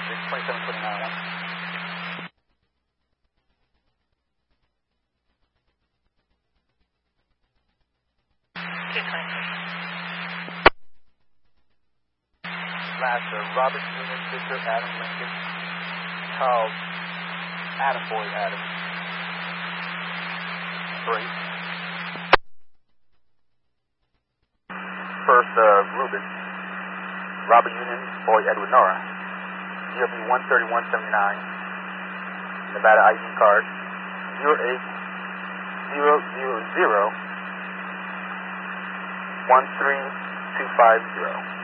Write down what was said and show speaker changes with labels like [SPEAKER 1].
[SPEAKER 1] 2729. Last, Robert Union, Victor, Adam Lincoln, Charles, Adam Boyd, Adam. Break. First, Ruben, Robert Union, Boyd, Edward, Nora. GLB 13179, Nevada ID card 08000 13250.